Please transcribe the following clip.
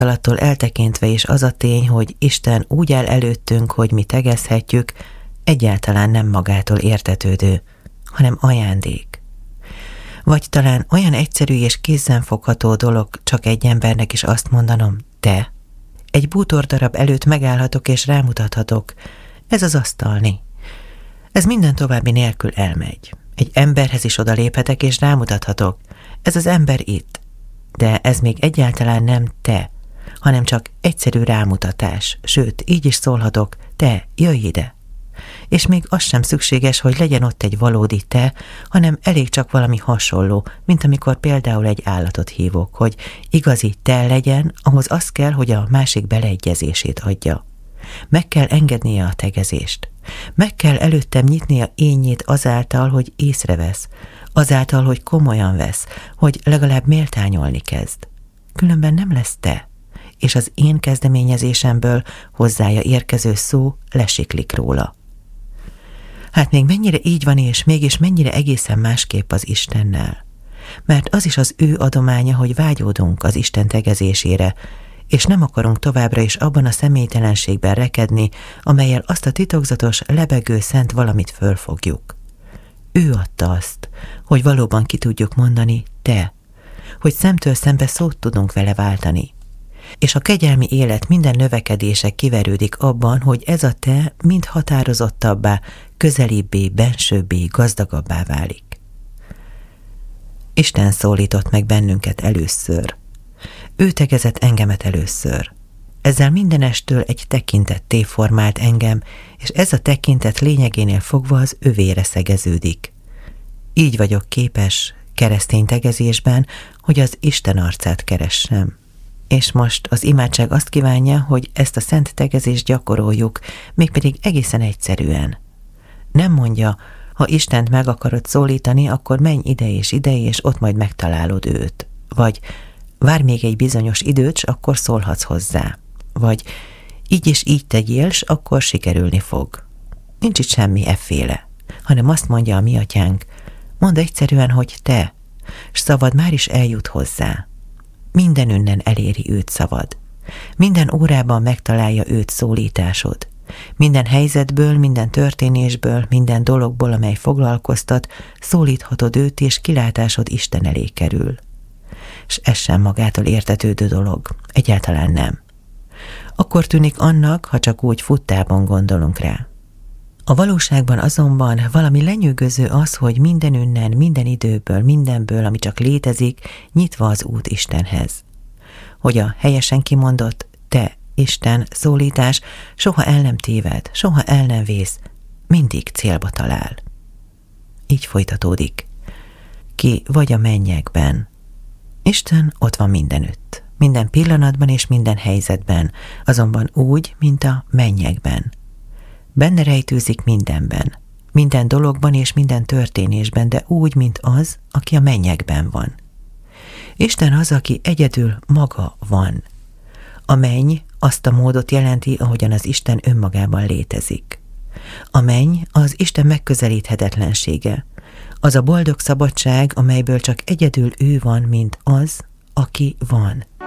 Attól eltekintve is az a tény, hogy Isten úgy áll előttünk, hogy mi tegezhetjük, egyáltalán nem magától értetődő, hanem ajándék. Vagy talán olyan egyszerű és kézzenfogható dolog csak egy embernek is azt mondanom, te. Egy bútordarab előtt megállhatok és rámutathatok, ez az asztalni. Ez minden további nélkül elmegy. Egy emberhez is odaléphetek és rámutathatok, ez az ember itt. De ez még egyáltalán nem te, hanem csak egyszerű rámutatás, sőt, így is szólhatok, te, jöjj ide. És még az sem szükséges, hogy legyen ott egy valódi te, hanem elég csak valami hasonló, mint amikor például egy állatot hívok, hogy igazi te legyen, ahhoz az kell, hogy a másik beleegyezését adja. Meg kell engednie a tegezést. Meg kell előttem nyitnia énjét azáltal, hogy észrevesz, azáltal, hogy komolyan vesz, hogy legalább méltányolni kezd. Különben nem lesz te, és az én kezdeményezésemből hozzája érkező szó lesiklik róla. Hát még mennyire így van, és mégis mennyire egészen másképp az Istennel. Mert az is az ő adománya, hogy vágyódunk az Isten tegezésére, és nem akarunk továbbra is abban a személytelenségben rekedni, amellyel azt a titokzatos, lebegő szent valamit fölfogjuk. Ő adta azt, hogy valóban ki tudjuk mondani, te, hogy szemtől szembe szót tudunk vele váltani. És a kegyelmi élet minden növekedése kiverődik abban, hogy ez a te mind határozottabbá, közelibbé, bensőbbé, gazdagabbá válik. Isten szólított meg bennünket először. Ő tegezett engemet először. Ezzel mindenestől egy tekintetté formált engem, és ez a tekintet lényegénél fogva az övére szegeződik. Így vagyok képes keresztény tegezésben, hogy az Isten arcát keressem. És most az imádság azt kívánja, hogy ezt a szent tegezést gyakoroljuk, mégpedig egészen egyszerűen. Nem mondja, ha Istent meg akarod szólítani, akkor menj ide, és ott majd megtalálod őt. Vagy várj még egy bizonyos időt, s akkor szólhatsz hozzá. Vagy így és így tegyél, s akkor sikerülni fog. Nincs itt semmi efféle, hanem azt mondja a mi atyánk, mondd egyszerűen, hogy te, s szavad már is eljut hozzá. Mindenünnen eléri őt szavad. Minden órában megtalálja őt szólításod. Minden helyzetből, minden történésből, minden dologból, amely foglalkoztat, szólíthatod őt, és kilátásod Isten elé kerül. S ez sem magától értetődő dolog. Egyáltalán nem. Akkor tűnik annak, ha csak úgy futtában gondolunk rá. A valóságban azonban valami lenyűgöző az, hogy mindenünnen, minden időből, mindenből, ami csak létezik, nyitva az út Istenhez. Hogy a helyesen kimondott te, Isten szólítás soha el nem téved, soha el nem vész, mindig célba talál. Így folytatódik. Ki vagy a mennyekben. Isten ott van mindenütt, minden pillanatban és minden helyzetben, azonban úgy, mint a mennyekben. Benne rejtőzik mindenben, minden dologban és minden történésben, de úgy, mint az, aki a mennyekben van. Isten az, aki egyedül maga van. A menny azt a módot jelenti, ahogyan az Isten önmagában létezik. A menny az Isten megközelíthetetlensége, az a boldog szabadság, amelyből csak egyedül ő van, mint az, aki van.